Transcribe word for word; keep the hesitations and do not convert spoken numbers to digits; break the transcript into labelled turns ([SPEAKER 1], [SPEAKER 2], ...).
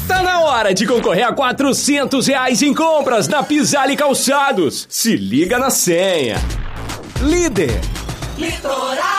[SPEAKER 1] Tá na hora de concorrer a quatrocentos reais em compras na Pisale Calçados. Se liga na senha. Líder.
[SPEAKER 2] Litoral.